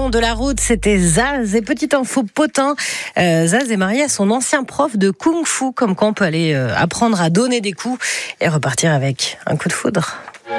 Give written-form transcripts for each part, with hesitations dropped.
long de la route, c'était Zaz. Et petite info potin, Zaz est marié à son ancien prof de kung-fu, comme quoi on peut aller apprendre à donner des coups et repartir avec un coup de foudre.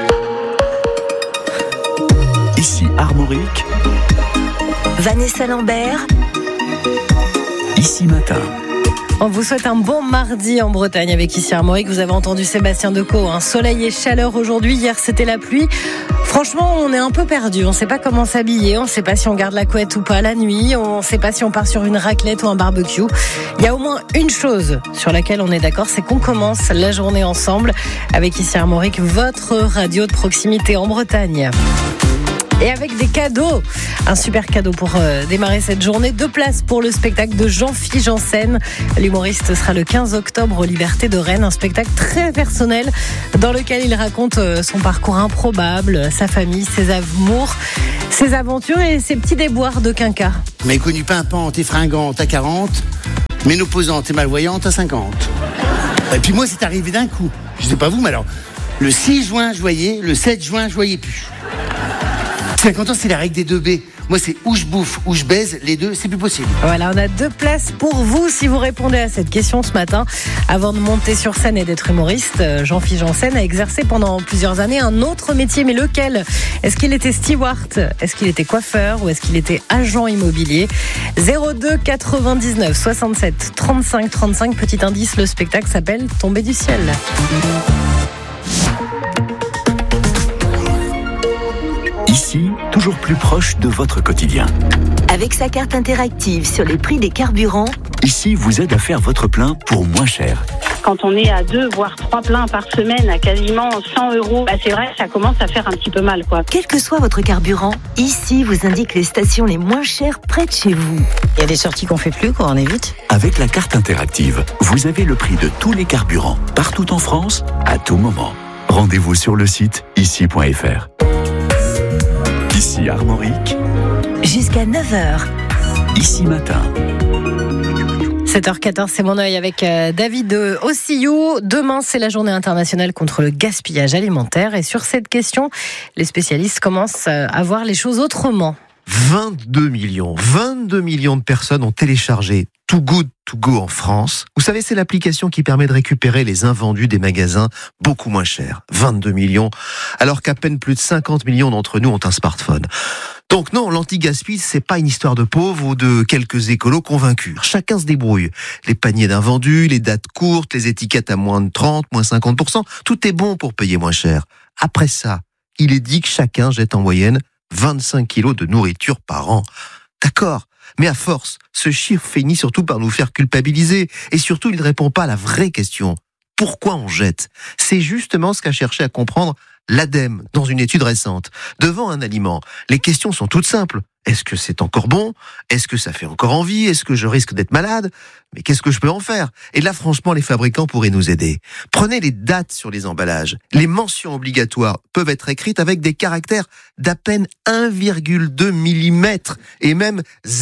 Ici Armorique, Vanessa Lambert, Ici Matin. On vous souhaite un bon mardi en Bretagne avec Ici Armorique. Vous avez entendu Sébastien Decaux, soleil et chaleur aujourd'hui. Hier, c'était la pluie. Franchement, on est un peu perdu. On ne sait pas comment s'habiller. On ne sait pas si on garde la couette ou pas la nuit. On ne sait pas si on part sur une raclette ou un barbecue. Il y a au moins une chose sur laquelle on est d'accord, c'est qu'on commence la journée ensemble avec Ici Armorique, votre radio de proximité en Bretagne. Et avec des cadeaux, un super cadeau pour démarrer cette journée. 2 places pour le spectacle de Jean-Philippe Janssen. L'humoriste sera le 15 octobre aux Libertés de Rennes. Un spectacle très personnel dans lequel il raconte son parcours improbable, sa famille, ses amours, ses aventures et ses petits déboires de quinca. Mais connu pimpante et fringante à 40, ménopausante et malvoyante à 50. Et puis moi, c'est arrivé d'un coup. Je sais pas vous, mais alors, le 6 juin, je voyais, le 7 juin, je voyais plus. 50 ans, c'est la règle des 2 B. Moi, c'est ou je bouffe ou je baise. Les deux, c'est plus possible. Voilà, on a 2 places pour vous si vous répondez à cette question ce matin. Avant de monter sur scène et d'être humoriste, Jean-Philippe Janssen a exercé pendant plusieurs années un autre métier. Mais lequel ? Est-ce qu'il était steward ? Est-ce qu'il était coiffeur ? Ou est-ce qu'il était agent immobilier ? 02 99 67 35 35. Petit indice, le spectacle s'appelle Tomber du ciel. Ici, toujours plus proche de votre quotidien. avec sa carte interactive sur les prix des carburants. Ici, vous aide à faire votre plein pour moins cher. Quand on est à 2 voire 3 pleins par semaine à quasiment 100 €, c'est vrai que ça commence à faire un petit peu mal, quoi. Quel que soit votre carburant, ici vous indique les stations les moins chères près de chez vous. Il y a des sorties qu'on fait plus, quoi, on évite. Avec la carte interactive, vous avez le prix de tous les carburants, partout en France, à tout moment. Rendez-vous sur le site ici.fr. Ici Armorique. Jusqu'à 9h. Ici Matin. 7h14, c'est mon œil avec David Ossillou. Demain, c'est la journée internationale contre le gaspillage alimentaire. Et sur cette question, les spécialistes commencent à voir les choses autrement. 22 millions de personnes ont téléchargé Too Good To Go en France. Vous savez, c'est l'application qui permet de récupérer les invendus des magasins beaucoup moins chers. 22 millions, alors qu'à peine plus de 50 millions d'entre nous ont un smartphone. Donc non, l'anti-gaspi, c'est pas une histoire de pauvres ou de quelques écolos convaincus. Chacun se débrouille. Les paniers d'invendus, les dates courtes, les étiquettes à moins de 30, moins 50%, tout est bon pour payer moins cher. Après ça, il est dit que chacun jette en moyenne 25 kilos de nourriture par an. D'accord, mais à force, ce chiffre finit surtout par nous faire culpabiliser. Et surtout, il ne répond pas à la vraie question. Pourquoi on jette ? C'est justement ce qu'a cherché à comprendre l'ADEME dans une étude récente. Devant un aliment, les questions sont toutes simples. Est-ce que c'est encore bon ? Est-ce que ça fait encore envie ? Est-ce que je risque d'être malade ? Mais qu'est-ce que je peux en faire ? Et là, franchement, les fabricants pourraient nous aider. Prenez les dates sur les emballages. Les mentions obligatoires peuvent être écrites avec des caractères d'à peine 1,2 mm et même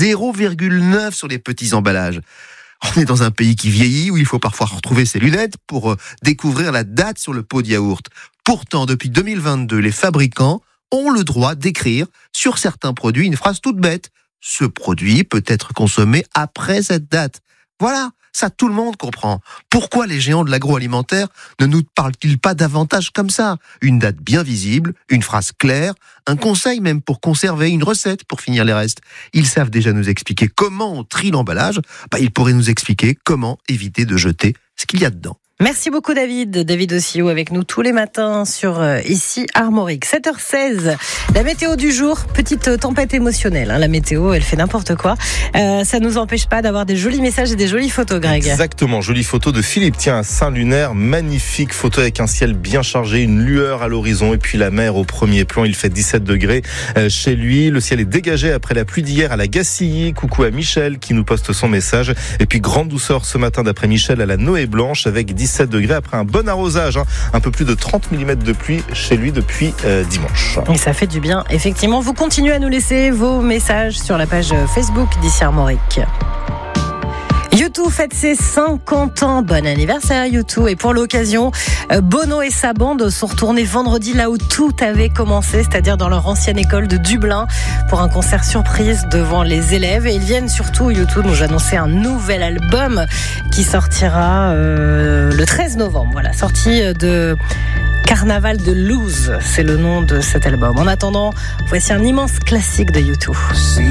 0,9 sur les petits emballages. On est dans un pays qui vieillit, où il faut parfois retrouver ses lunettes pour découvrir la date sur le pot de yaourt. Pourtant, depuis 2022, les fabricants ont le droit d'écrire sur certains produits une phrase toute bête. Ce produit peut être consommé après cette date. Voilà, ça tout le monde comprend. Pourquoi les géants de l'agroalimentaire ne nous parlent-ils pas davantage comme ça ? Une date bien visible, une phrase claire, un conseil même pour conserver, une recette pour finir les restes. Ils savent déjà nous expliquer comment on trie l'emballage. Ils pourraient nous expliquer comment éviter de jeter ce qu'il y a dedans. Merci beaucoup David Ossillou avec nous tous les matins sur Ici Armorique. 7h16, la météo du jour, petite tempête émotionnelle. La météo, elle fait n'importe quoi. Ça ne nous empêche pas d'avoir des jolis messages et des jolies photos, Greg. Exactement, jolie photo de Philippe. Tiens, à Saint-Lunaire, magnifique photo avec un ciel bien chargé, une lueur à l'horizon et puis la mer au premier plan. Il fait 17 degrés chez lui. Le ciel est dégagé après la pluie d'hier à la Gacilly. Coucou à Michel qui nous poste son message. Et puis grande douceur ce matin d'après Michel à la Noé Blanche avec 17 degrés après un bon arrosage, un peu plus de 30 mm de pluie chez lui depuis dimanche. Et ça fait du bien, effectivement. Vous continuez à nous laisser vos messages sur la page Facebook d'Ici Armorique. U2 fête ses 50 ans. Bon anniversaire U2. Et pour l'occasion, Bono et sa bande sont retournés vendredi là où tout avait commencé, c'est-à-dire dans leur ancienne école de Dublin, pour un concert surprise devant les élèves. Et ils viennent surtout, U2 nous annoncer un nouvel album qui sortira le 13 novembre. Voilà, sortie de Carnaval de Lose, c'est le nom de cet album. En attendant, voici un immense classique de U2.